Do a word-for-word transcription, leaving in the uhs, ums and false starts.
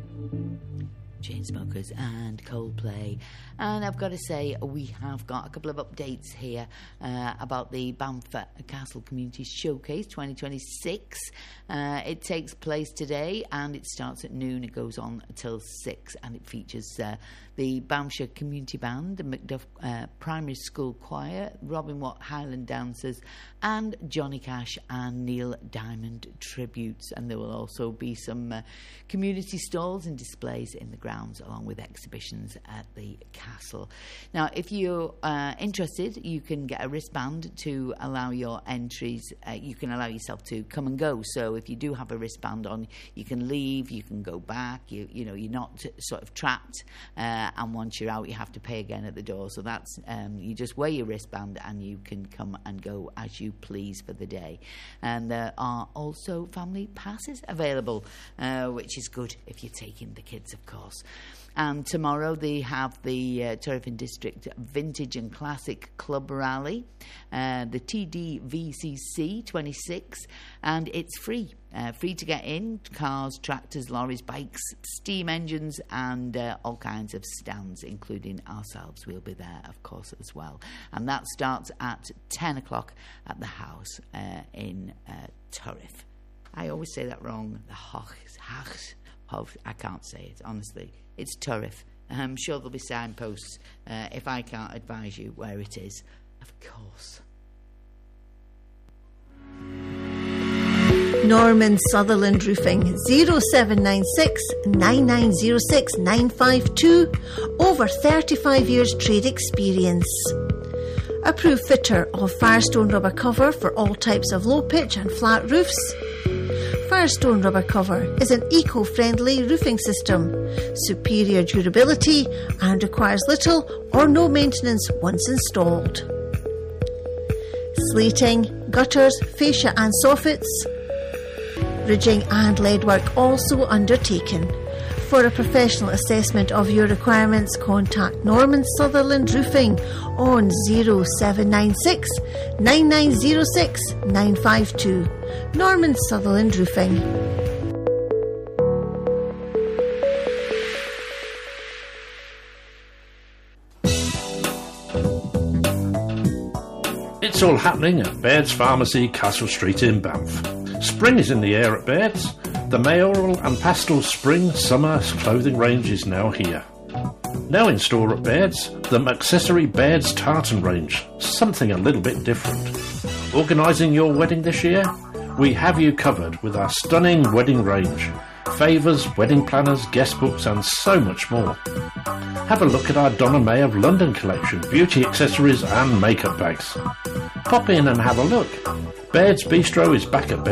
Chainsmokers and Coldplay. And I've got to say, we have got a couple of updates here uh, about the Banff Castle Community Showcase twenty twenty-six. Uh, it takes place today and it starts at noon. It goes on till six and it features uh, the Banffshire Community Band, the Macduff uh, Primary School Choir, Robin Watt Highland Dancers, and Johnny Cash and Neil Diamond tributes. And there will also be some uh, community stalls and displays in the grounds, along with exhibitions at the castle. Now, if you're uh, interested, you can get a wristband to allow your entries. Uh, you can allow yourself to come and go. So if you do have a wristband on, you can leave, you can go back. You you know, you're not sort of trapped. Uh, and once you're out, you have to pay again at the door. So that's um, you just wear your wristband and you can come and go as you please for the day. And there are also family passes available, uh, which is good if you're taking the kids, of course. And tomorrow they have the uh, Turriffin District Vintage and Classic Club Rally, uh, the T D V C C twenty-six, and it's free. Uh, free to get in. Cars, tractors, lorries, bikes, steam engines, and uh, all kinds of stands, including ourselves. We'll be there, of course, as well. And that starts at ten o'clock at the house uh, in uh, Turriff. I always say that wrong. The Hoch, Hoch, I can't say it, honestly. It's Turriff. I'm sure there'll be signposts uh, if I can't advise you where it is. Of course. Norman Sutherland Roofing, zero seven nine six, nine nine zero six, nine five two. Over thirty-five years trade experience. Approved fitter of Firestone rubber cover for all types of low pitch and flat roofs. Firestone rubber cover is an eco-friendly roofing system, superior durability, and requires little or no maintenance once installed. Slating, gutters, fascia and soffits, ridging and leadwork also undertaken. For a professional assessment of your requirements, contact Norman Sutherland Roofing on zero seven nine six, nine nine zero six, nine five two. Norman Sutherland Roofing. It's all happening at Baird's Pharmacy, Castle Street in Banff. Spring is in the air at Baird's. The mayoral and pastel spring summer clothing range is now here. Now in store at Baird's, the Accessory Baird's tartan range, something a little bit different. Organising your wedding this year? We have you covered with our stunning wedding range. Favours, wedding planners, guest books and so much more. Have a look at our Donna May of London collection, beauty accessories and makeup bags. Pop in and have a look. Baird's Bistro is back at Baird's